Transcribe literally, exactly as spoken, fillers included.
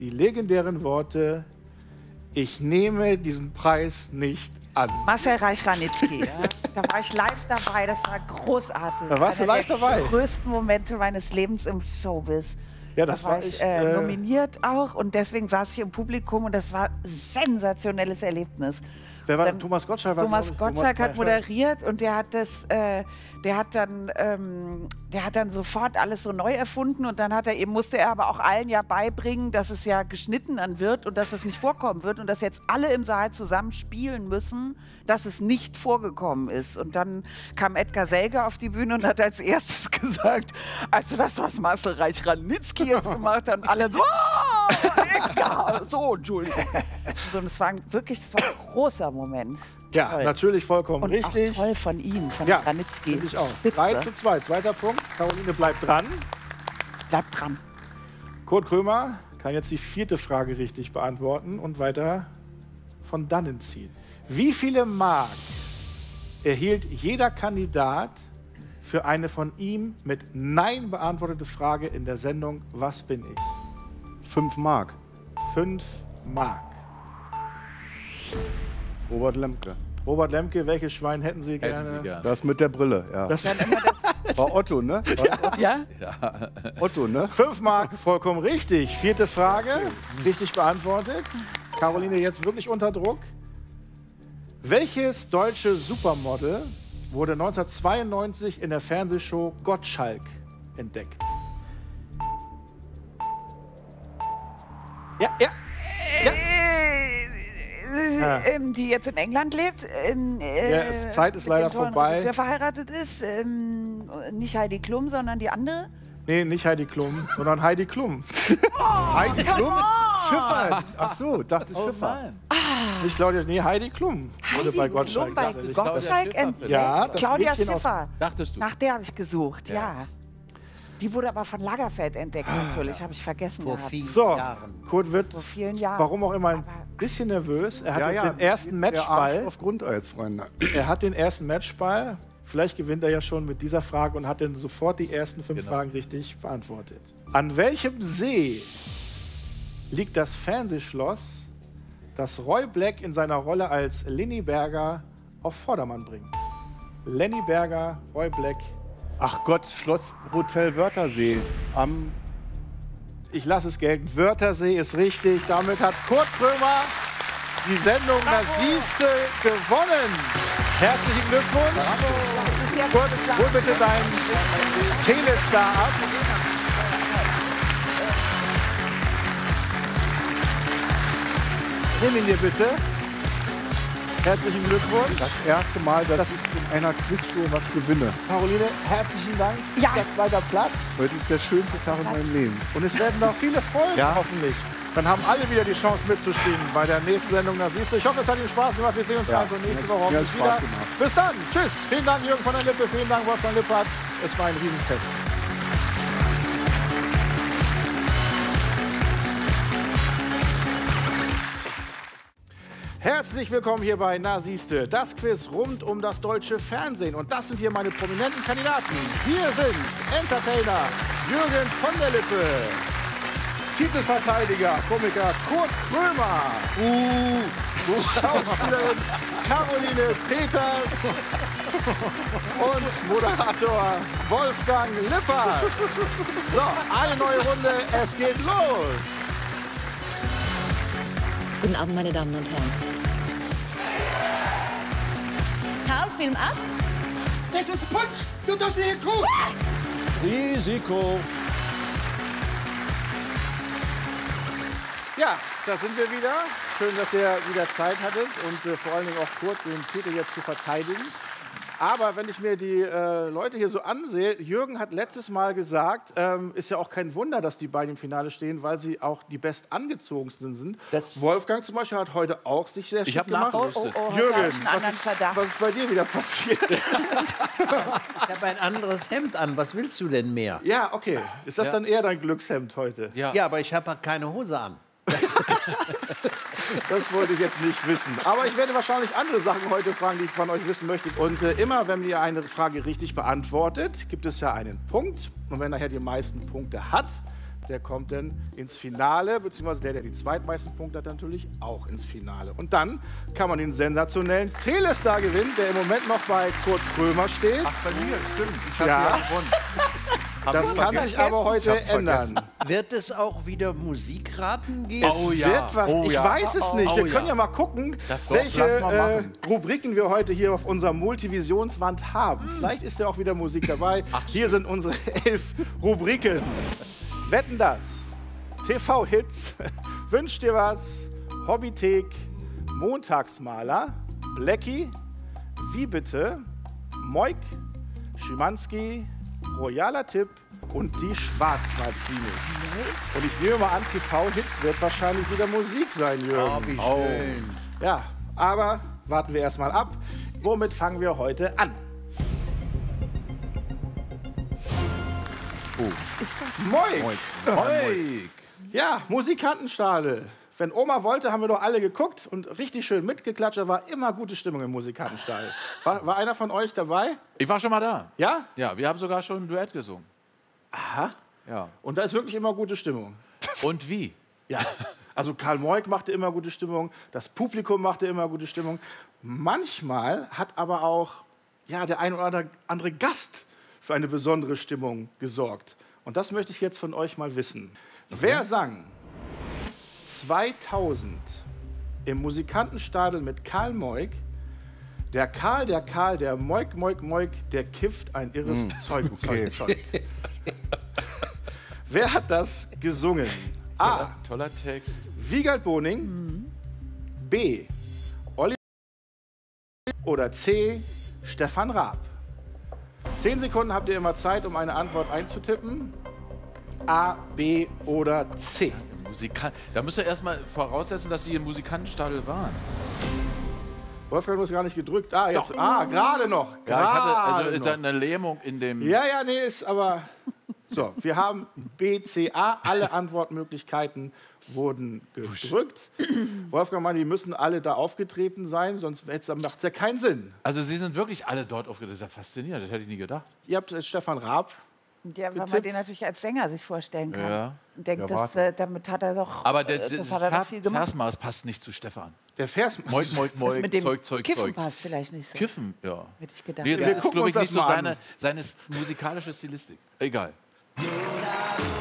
die legendären Worte: Ich nehme diesen Preis nicht an. Marcel Reich-Ranitzky. Ja. Da war ich live dabei, das war großartig. Da warst du live dabei? Einer der größten Momente meines Lebens im Showbiz. Ja, das da war war ich echt, äh, äh, nominiert auch und deswegen saß ich im Publikum und das war ein sensationelles Erlebnis. Wer war Dann, Thomas Gottschalk? War, Thomas ich, Gottschalk Thomas hat moderiert und der hat das, äh, der hat dann, ähm, der hat dann sofort alles so neu erfunden und dann hat er eben musste er aber auch allen ja beibringen, dass es ja geschnitten dann wird und dass es nicht vorkommen wird und dass jetzt alle im Saal zusammen spielen müssen, dass es nicht vorgekommen ist. Und dann kam Edgar Selge auf die Bühne und hat als erstes gesagt, also das, was Marcel Reich-Ranitzky jetzt gemacht hat, und alle so, oh, Edgar, so, Entschuldigung. So, und es war ein, wirklich, das war ein großer Moment. Ja, Toll. natürlich vollkommen Und richtig. auch toll von ihm, von Ja, Ranitzky. finde ich auch. Spitze. drei zu zwei, zweiter Punkt. Caroline bleibt dran. Bleibt dran. Kurt Krömer kann jetzt die vierte Frage richtig beantworten und weiter von dannen ziehen. Wie viele Mark erhielt jeder Kandidat für eine von ihm mit Nein beantwortete Frage in der Sendung Was bin ich? Fünf Mark. Fünf Mark. Robert Lemke. Robert Lemke, welches Schwein hätten Sie Hätten gerne? Sie gern. Das mit der Brille, ja. Das Dann immer das, war Otto, ne? War ja? Otto, ne? Fünf Mark, vollkommen richtig. Vierte Frage, richtig beantwortet. Caroline, jetzt wirklich unter Druck. Welches deutsche Supermodel wurde neunzehnhundertzweiundneunzig in der Fernsehshow Gottschalk entdeckt? Ja, ja. Ja. Ja. Ähm, die jetzt in England lebt. Ähm, äh, Ja, Zeit ist leider mit dem tollen vorbei. Regisseur verheiratet ist. Ähm, nicht Heidi Klum, sondern die andere. Nee, nicht Heidi Klum, sondern Heidi Klum. Heidi Klum? Schiffer. Ach so, dachte Oh Schiffer. nein. Nicht Claudia, nee, Heidi Klum wurde Heidi bei Gottschalk. Klum bei tatsächlich. Gottschalk Schiffer entdeckt. Ja, das Claudia Mädchen aus- Schiffer. Dachtest du? Nach der habe ich gesucht, ja. Ja. Die wurde aber von Lagerfeld entdeckt, Ah, natürlich. Habe ich vergessen Vor gehabt. vielen So, Jahren. Kurt wird, Vor vielen Jahren. warum auch immer, ein Aber- bisschen nervös. Er hat Ja, jetzt ja, den ersten der Arsch Matchball. auf Grundeis, Freunde. Er hat den ersten Matchball. Vielleicht gewinnt er ja schon mit dieser Frage und hat dann sofort die ersten fünf Genau. Fragen richtig beantwortet. An welchem See liegt das Fernsehschloss, das Roy Black in seiner Rolle als Lenny Berger auf Vordermann bringt? Lenny Berger, Roy Black. Ach Gott, Schloss Hotel Wörthersee. Am Ich lasse es gelten. Wörthersee ist richtig. Damit hat Kurt Krömer die Sendung Das Siehste gewonnen. Herzlichen Glückwunsch. Das ist ja Kurt, hol bitte deinen Telestar ab. Nimm ihn dir bitte. Herzlichen Glückwunsch. das erste Mal, dass ich in einer Quizshow was gewinne. Caroline, herzlichen Dank. Ja. Der zweite Platz. Heute ist der schönste Tag in meinem Leben. Und es werden noch viele Folgen, Ja. hoffentlich. Dann haben alle wieder die Chance mitzuspielen bei der nächsten Sendung. Da siehst du. Ich hoffe, es hat Ihnen Spaß gemacht. Wir sehen uns Ja, also nächste mir Woche hat hoffentlich Spaß wieder. gemacht. Bis dann. Tschüss. Vielen Dank, Jürgen von der Lippe. Vielen Dank, Wolfgang Lippert. Es war ein Riesenfest. Herzlich willkommen hier bei Na siehste, das Quiz rund um das deutsche Fernsehen. Und das sind hier meine prominenten Kandidaten. Hier sind Entertainer Jürgen von der Lippe, Titelverteidiger, Komiker Kurt Krömer, uh, Schauspielerin Caroline Peters und Moderator Wolfgang Lippert. So, eine neue Runde, es geht los. Guten Abend, meine Damen und Herren. Karl, Film ab. Das ist Punsch! Du darfst nicht gut! Risiko. Ja, da sind wir wieder. Schön, dass ihr wieder Zeit hattet und äh, vor allen Dingen auch Kurt, den Titel jetzt zu verteidigen. Aber wenn ich mir die äh, Leute hier so ansehe, Jürgen hat letztes Mal gesagt, ähm, ist ja auch kein Wunder, dass die beiden im Finale stehen, weil sie auch die bestangezogensten sind. Wolfgang zum Beispiel hat heute auch sich sehr Ich schick hab gemacht. nachgerüstet. Oh, oh, Jürgen, einen was anderen ist, Verdacht. was ist bei dir wieder passiert? Ich habe ein anderes Hemd an. Was willst du denn mehr? Ja, okay. Ist das dann eher dein Glückshemd heute? Ja. Ja, aber ich habe keine Hose an. Das wollte ich jetzt nicht wissen. Aber ich werde wahrscheinlich andere Sachen heute fragen, die ich von euch wissen möchte. Und äh, immer, wenn ihr eine Frage richtig beantwortet, gibt es ja einen Punkt. Und wenn nachher die meisten Punkte hat, der kommt dann ins Finale, beziehungsweise der, der die zweitmeisten Punkte hat, natürlich auch ins Finale. Und dann kann man den sensationellen Telestar gewinnen, der im Moment noch bei Kurt Krömer steht. Ach, bei mir, stimmt. Ich habe Ja. ja gewonnen. Hab Das ich kann vergessen. sich aber heute Ich hab's ändern. Wird es auch wieder Musikraten geben? Es Oh ja. wird was, Oh ich ja. weiß es nicht. Oh Wir ja. können ja mal gucken, Das doch, welche lass mal äh, machen. Rubriken wir heute hier auf unserer Multivisionswand haben. Vielleicht ist ja auch wieder Musik dabei. Hier sind unsere elf Rubriken. Wetten das, T V-Hits, Wünsch dir was, Hobbythek, Montagsmaler, Blackie, Wie bitte, Moik, Schimanski, Royaler Tipp und die Schwarzwaldklinik. Und ich nehme mal an, T V-Hits wird wahrscheinlich wieder Musik sein, Jürgen. Oh, wie schön. Ja, aber warten wir erstmal ab. Womit fangen wir heute an? Was ist das? Moik. Moik. Ja, Musikantenstadel. Wenn Oma wollte, haben wir doch alle geguckt und richtig schön mitgeklatscht. Da war immer gute Stimmung im Musikantenstadel. War, war einer von euch dabei? Ich war schon mal da. Ja? Ja, wir haben sogar schon ein Duett gesungen. Aha. Ja. Und da ist wirklich immer gute Stimmung. Und wie? Ja, also Karl Moik machte immer gute Stimmung, das Publikum machte immer gute Stimmung. Manchmal hat aber auch ja, der ein oder andere Gast für eine besondere Stimmung gesorgt. Und das möchte ich jetzt von euch mal wissen. Wer sang zweitausend im Musikantenstadel mit Karl Moik? Der Karl, der Karl, der Moik, Moik, Moik, der kifft ein irres Zeug, Zeug, Zeug. Wer hat das gesungen? A. Toller Text. Wiegald Boning, B. Olli oder C. Stefan Raab. Zehn Sekunden habt ihr immer Zeit, um eine Antwort einzutippen. A, B oder C. Musikan da müsst ihr erstmal voraussetzen, dass sie im Musikantenstadel waren. Wolfgang, du hast gar nicht gedrückt. Ah, jetzt. Ah, gerade noch. Ja, ich hatte also Gerade ist noch. eine Lähmung in dem. Ja, ja, nee, ist aber. So, wir haben B, C, A. Alle Antwortmöglichkeiten wurden gedrückt. Wolfgang meinte, die müssen alle da aufgetreten sein, sonst macht es ja keinen Sinn. Also sie sind wirklich alle dort aufgetreten. Das ist ja faszinierend, das hätte ich nie gedacht. Ihr habt jetzt Stefan Raab. Ja, weil man getippt. den natürlich als Sänger sich vorstellen kann. Ja. Und denkt, Ja, das, äh, damit hat er doch, Aber äh, der, das das hat er doch viel gemacht. Versmaß passt nicht zu Stefan. Der Vers. Moik, moik, Das moik, mit dem Zeug, Zeug, Kiffen Zeug. passt vielleicht nicht so. Kiffen, ja. Hätte ich gedacht. Nee, Ja. das Wir ist, gucken glaube uns ich, das nicht so mal an. seine, seine musikalische Stilistik. Egal.